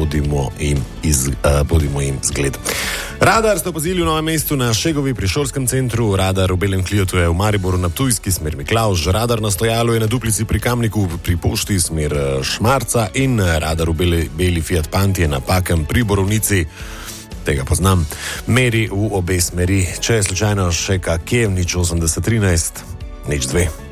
bodimo jim zgled. Radar ste opazili v Novem mestu na Šegovi pri šolskem centru, radar v Belem Kliotu je v Mariboru na Ptujski smer Miklavž, radar na Stojalu je na Duplici pri Kamniku pri Pošti smer Šmarca in radar v Beli Fiat Pantije na Pakem pri Borovnici. Tega poznam. Meri v obe smeri. Če je slučajno še kakje, 08013, 02.